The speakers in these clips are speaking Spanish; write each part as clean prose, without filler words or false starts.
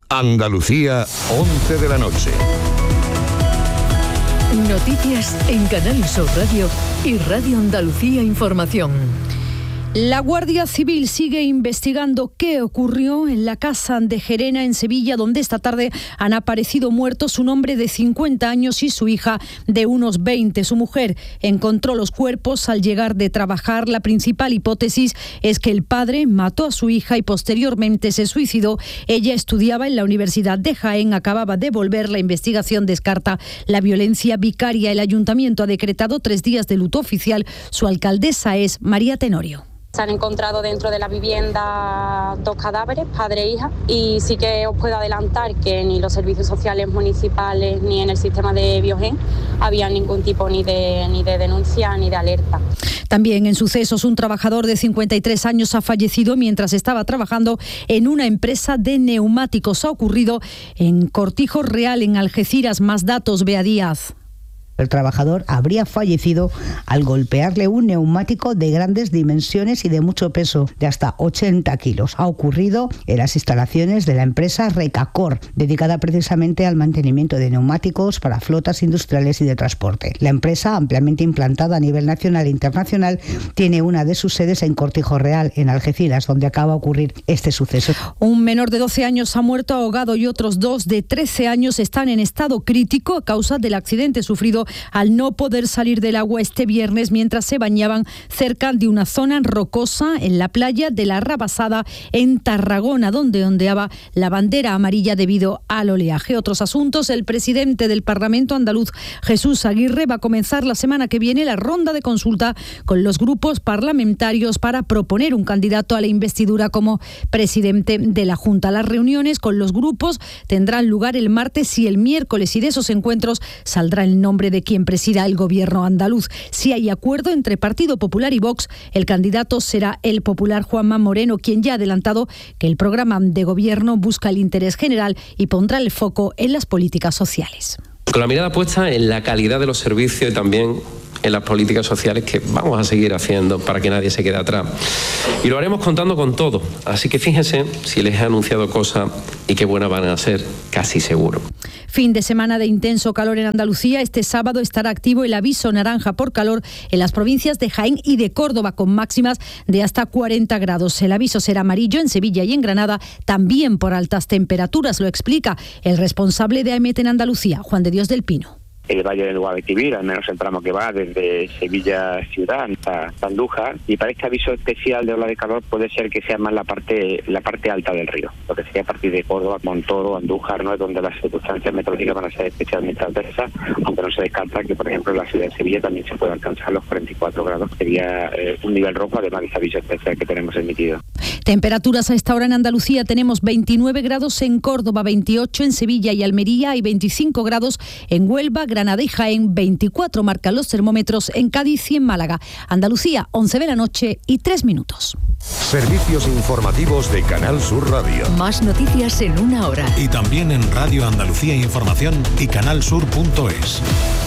Andalucía, 11 de la noche. Noticias en Canal Sur Radio y Radio Andalucía Información. La Guardia Civil sigue investigando qué ocurrió en la casa de Gerena, en Sevilla, donde esta tarde han aparecido muertos un hombre de 50 años y su hija de unos 20. Su mujer encontró los cuerpos al llegar de trabajar. La principal hipótesis es que el padre mató a su hija y posteriormente se suicidó. Ella estudiaba en la Universidad de Jaén, acababa de volver. La investigación descarta la violencia vicaria. El ayuntamiento ha decretado 3 días de luto oficial. Su alcaldesa es María Tenorio. Se han encontrado dentro de la vivienda 2 cadáveres, padre e hija, y sí que os puedo adelantar que ni los servicios sociales municipales ni en el sistema de Biogen había ningún tipo ni de denuncia ni de alerta. También en sucesos, un trabajador de 53 años ha fallecido mientras estaba trabajando en una empresa de neumáticos. Ha ocurrido en Cortijo Real, en Algeciras. Más datos, Bea Díaz. El trabajador habría fallecido al golpearle un neumático de grandes dimensiones y de mucho peso, de hasta 80 kilos. Ha ocurrido en las instalaciones de la empresa Recacor, dedicada precisamente al mantenimiento de neumáticos para flotas industriales y de transporte. La empresa, ampliamente implantada a nivel nacional e internacional, tiene una de sus sedes en Cortijo Real, en Algeciras, donde acaba de ocurrir este suceso. Un menor de 12 años ha muerto ahogado y otros 2 de 13 años están en estado crítico a causa del accidente sufrido al no poder salir del agua este viernes mientras se bañaban cerca de una zona rocosa en la playa de la Rabasada, en Tarragona, donde ondeaba la bandera amarilla debido al oleaje. Otros asuntos: el presidente del Parlamento andaluz, Jesús Aguirre, va a comenzar la semana que viene la ronda de consulta con los grupos parlamentarios para proponer un candidato a la investidura como presidente de la Junta. Las reuniones con los grupos tendrán lugar el martes y el miércoles, y de esos encuentros saldrá el nombre de quien presida el gobierno andaluz. Si hay acuerdo entre Partido Popular y Vox, el candidato será el popular Juanma Moreno, quien ya ha adelantado que el programa de gobierno busca el interés general y pondrá el foco en las políticas sociales. Con la mirada puesta en la calidad de los servicios y también en las políticas sociales que vamos a seguir haciendo para que nadie se quede atrás. Y lo haremos contando con todo. Así que fíjense si les he anunciado cosas y qué buenas van a ser, casi seguro. Fin de semana de intenso calor en Andalucía. Este sábado estará activo el aviso naranja por calor en las provincias de Jaén y de Córdoba, con máximas de hasta 40 grados. El aviso será amarillo en Sevilla y en Granada, también por altas temperaturas. Lo explica el responsable de AEMET en Andalucía, Juan de Dios del Pino. El Valle del Guadalquivir, al menos el tramo que va desde Sevilla ciudad hasta Andújar, y para este aviso especial de ola de calor puede ser que sea más la parte alta del río, lo que sería a partir de Córdoba, Montoro, Andújar, ¿no?, es donde las circunstancias meteorológicas van a ser especialmente adversas, aunque no se descarta que, por ejemplo, en la ciudad de Sevilla también se pueda alcanzar los 44 grados, sería un nivel rojo, además de ese aviso especial que tenemos emitido. Temperaturas a esta hora en Andalucía: tenemos 29 grados en Córdoba, 28 en Sevilla y Almería y 25 grados en Huelva, Granada y Jaén, 24 marcan los termómetros en Cádiz y en Málaga. Andalucía, 11 de la noche y 3 minutos. Servicios informativos de Canal Sur Radio. Más noticias en una hora. Y también en Radio Andalucía Información y canalsur.es.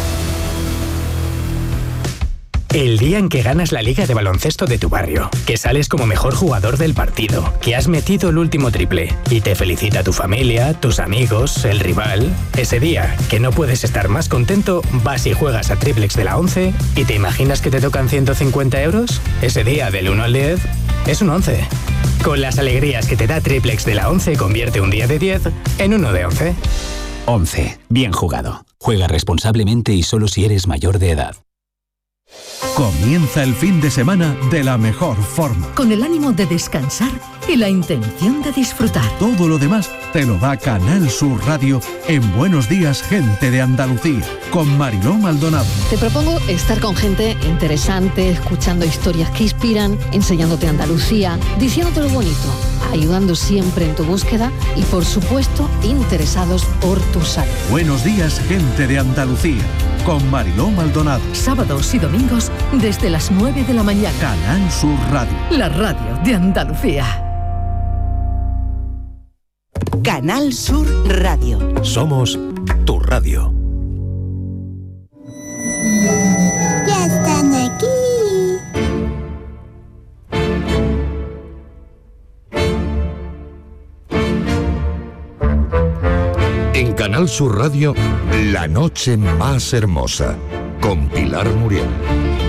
El día en que ganas la liga de baloncesto de tu barrio, que sales como mejor jugador del partido, que has metido el último triple y te felicita tu familia, tus amigos, el rival. Ese día, que no puedes estar más contento, vas y juegas a Triplex de la 11 y te imaginas que te tocan 150 euros. Ese día, del 1 al 10, es un 11. Con las alegrías que te da Triplex de la 11, convierte un día de 10 en uno de 11. 11. Bien jugado. Juega responsablemente y solo si eres mayor de edad. Comienza el fin de semana de la mejor forma. Con el ánimo de descansar y la intención de disfrutar. Todo lo demás te lo da Canal Sur Radio en Buenos Días, Gente de Andalucía, con Mariló Maldonado. Te propongo estar con gente interesante, escuchando historias que inspiran, enseñándote Andalucía, diciéndote lo bonito, ayudando siempre en tu búsqueda y, por supuesto, interesados por tu salud. Buenos Días, Gente de Andalucía, con Mariló Maldonado. Sábados y domingos desde las 9 de la mañana. Canal Sur Radio. La radio de Andalucía. Canal Sur Radio. Somos tu radio. Ya están aquí. En Canal Sur Radio, La noche más hermosa, con Pilar Muriel.